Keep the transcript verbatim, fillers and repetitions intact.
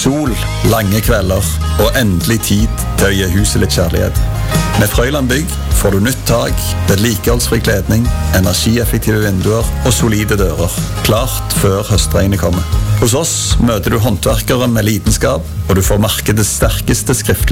sol, lange kvelder og endelig tid til å gi huset litt kjærlighet. Med Frøyland Bygg får du nytt tak, vedlikeholdsfri kledning, energieffektive vinduer og solide dører. Klart før høstregnet kommer. Hos oss møter du håndverkere med lidenskap, og du får markedets sterkeste skriftlige